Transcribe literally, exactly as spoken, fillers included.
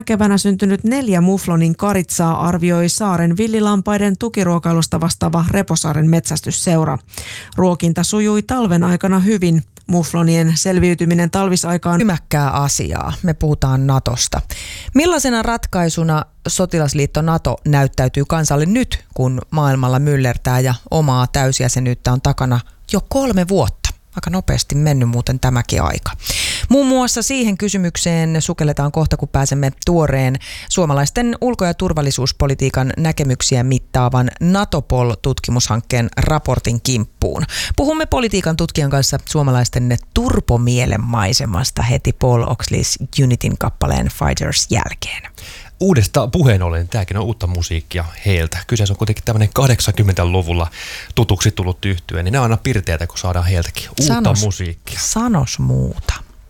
Keväänä syntynyt neljä muflonin karitsaa arvioi saaren villilampaiden tukiruokailusta vastaava Reposaaren metsästysseura. Ruokinta sujui talven aikana hyvin. Muflonien selviytyminen talvisaikaan ymäkkää asiaa. Me puhutaan Natosta. Millaisena ratkaisuna sotilasliitto Nato näyttäytyy kansalle nyt, kun maailmalla myllertää ja omaa täysjäsenyyttä on takana jo kolme vuotta? Aika nopeasti mennyt muuten tämäkin aika. Muun muassa siihen kysymykseen sukelletaan kohta, kun pääsemme tuoreen suomalaisten ulko- ja turvallisuuspolitiikan näkemyksiä mittaavan Natopol-tutkimushankkeen raportin kimppuun. Puhumme politiikan tutkijan kanssa suomalaisten turpomielen maisemasta heti Paul Oxleys Unityn kappaleen Fighters jälkeen. Uudesta puheen ollen, tämäkin on uutta musiikkia heiltä. Kyseessä on kuitenkin tämmöinen kahdeksankymmentäluvulla tutuksi tullut yhtye, niin ne on aina pirteitä, kun saadaan heiltäkin uutta sanos, musiikkia. Sanos muuta.